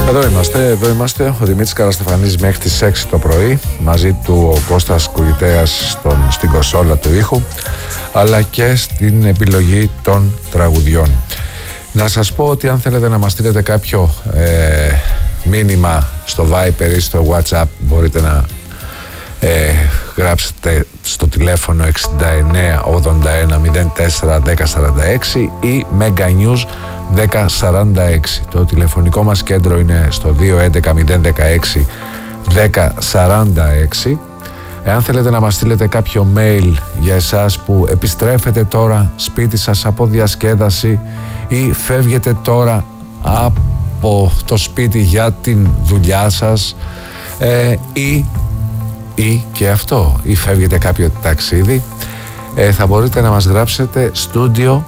Εδώ είμαστε, ο Δημήτρης Καραστεφανής μέχρι τις 6 το πρωί, μαζί του ο Κώστας Κουριτέας στην κονσόλα του ήχου, αλλά και στην επιλογή των τραγουδιών. Να σας πω ότι αν θέλετε να μας στείλετε κάποιο μήνυμα στο Viber ή στο WhatsApp, μπορείτε να γράψετε στο τηλέφωνο 69 81 04 1046 ή Mega News 1046. Το τηλεφωνικό μας κέντρο είναι στο 211 016 1046. Εάν θέλετε να μας στείλετε κάποιο mail για εσάς που επιστρέφετε τώρα σπίτι σας από διασκέδαση ή φεύγετε τώρα από το σπίτι για την δουλειά σας, ή και αυτό, ή φεύγετε κάποιο ταξίδι, θα μπορείτε να μας γράψετε studio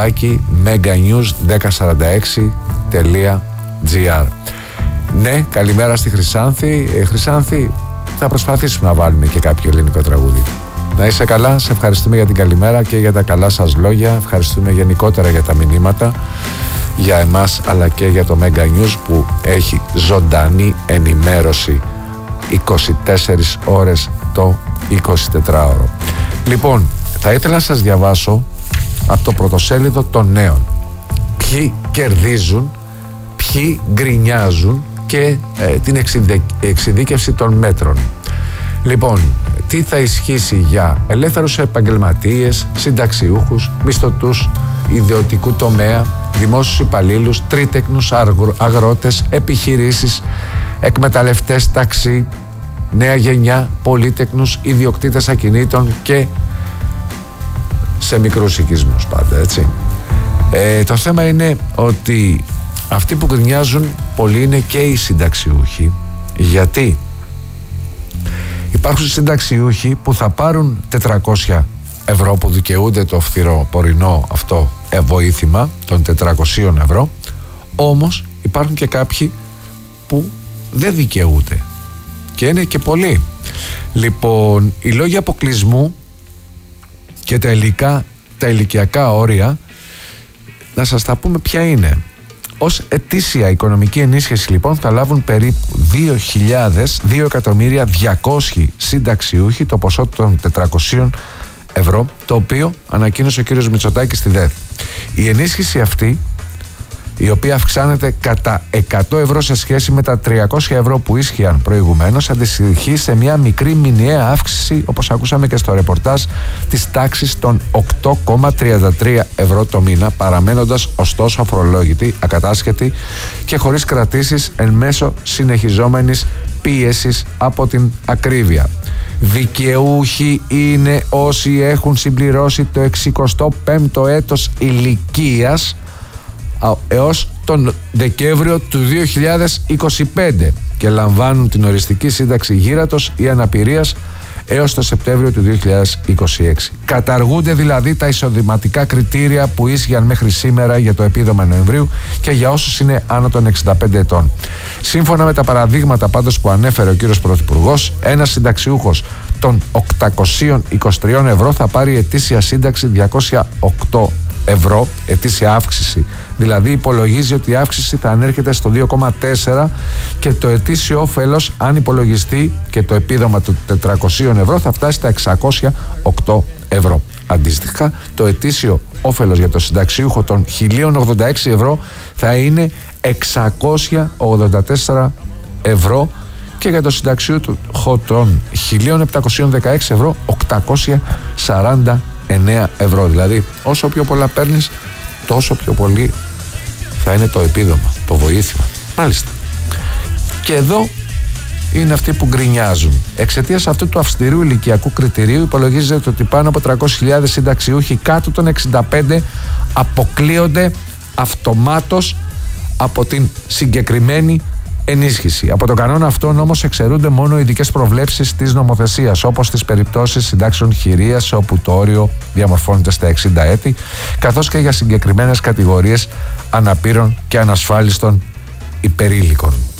meganews1046.gr. Ναι, καλημέρα στη Χρυσάνθη. Χρυσάνθη, θα προσπαθήσουμε να βάλουμε και κάποιο ελληνικό τραγούδι. Να είσαι καλά, σε ευχαριστούμε για την καλημέρα και για τα καλά σας λόγια. Ευχαριστούμε γενικότερα για τα μηνύματα για εμάς, αλλά και για το Mega News που έχει ζωντανή ενημέρωση 24 ώρες το 24ωρο. Λοιπόν, θα ήθελα να σας διαβάσω από το πρωτοσέλιδο των νέων ποιοι κερδίζουν, ποιοι γκρινιάζουν και την εξειδίκευση των μέτρων. Λοιπόν, τι θα ισχύσει για ελεύθερους επαγγελματίες, συνταξιούχους, μισθωτούς, ιδιωτικού τομέα, δημόσιους υπαλλήλους, τρίτεκνους, αγρότες, επιχειρήσεις, εκμεταλλευτές ταξί, νέα γενιά, πολύτεκνους, ιδιοκτήτες ακινήτων και σε μικρούς οικισμούς πάντα, έτσι. Το θέμα είναι ότι αυτοί που γκρινιάζουν πολλοί είναι και οι συνταξιούχοι. Γιατί υπάρχουν συνταξιούχοι που θα πάρουν 400 ευρώ που δικαιούνται το φθινοπορεινό αυτό βοήθημα των 400 ευρώ, όμως υπάρχουν και κάποιοι που δεν δικαιούνται και είναι και πολλοί. Λοιπόν, οι λόγοι αποκλεισμού και τα ηλικιακά όρια, να σας τα πούμε ποια είναι. Ως ετήσια οικονομική ενίσχυση λοιπόν θα λάβουν περίπου 2.200.200 συνταξιούχοι το ποσό των 400 ευρώ, το οποίο ανακοίνωσε ο κύριος Μητσοτάκης στη ΔΕΘ. Η ενίσχυση αυτή, η οποία αυξάνεται κατά 100 ευρώ σε σχέση με τα 300 ευρώ που ίσχυαν προηγουμένως, αντιστοιχεί σε μια μικρή μηνιαία αύξηση, όπως ακούσαμε και στο ρεπορτάζ, της τάξης των 8,33 ευρώ το μήνα, παραμένοντας ωστόσο αφορολόγητη, ακατάσχετη και χωρίς κρατήσεις εν μέσω συνεχιζόμενης πίεσης από την ακρίβεια. Δικαιούχοι είναι όσοι έχουν συμπληρώσει το 65ο έτος ηλικίας έως τον Δεκέμβριο του 2025 και λαμβάνουν την οριστική σύνταξη γύρατος ή αναπηρίας έως το Σεπτέμβριο του 2026. Καταργούνται δηλαδή τα εισοδηματικά κριτήρια που ίσχυαν μέχρι σήμερα για το επίδομα Νοεμβρίου και για όσους είναι άνω των 65 ετών. Σύμφωνα με τα παραδείγματα πάντως που ανέφερε ο κύριος Πρωθυπουργός, ένας συνταξιούχος των 823 ευρώ θα πάρει ετήσια σύνταξη 208 ευρώ, ετήσια αύξηση. Δηλαδή υπολογίζει ότι η αύξηση θα ανέρχεται στο 2,4 και το ετήσιο όφελος, αν υπολογιστεί και το επίδομα των 400 ευρώ, θα φτάσει στα 608 ευρώ. Αντίστοιχα, το ετήσιο όφελος για το συνταξιούχο των 1.086 ευρώ θα είναι 684 ευρώ και για το συνταξιούχο των 1.716 ευρώ 849 ευρώ. Δηλαδή όσο πιο πολλά παίρνεις, τόσο πιο πολύ θα είναι το επίδομα, το βοήθημα. Μάλιστα. Και εδώ είναι αυτοί που γκρινιάζουν. Εξαιτίας αυτού του αυστηρού ηλικιακού κριτηρίου υπολογίζεται ότι πάνω από 300.000 συνταξιούχοι κάτω των 65 αποκλείονται αυτομάτως από την συγκεκριμένη ενίσχυση. Από τον κανόνα αυτόν όμως εξαιρούνται μόνο ειδικές προβλέψεις της νομοθεσίας, όπως στις περιπτώσεις συντάξεων χειρίας, όπου το όριο διαμορφώνεται στα 60 έτη, καθώς και για συγκεκριμένες κατηγορίες αναπήρων και ανασφάλιστων υπερήλικων.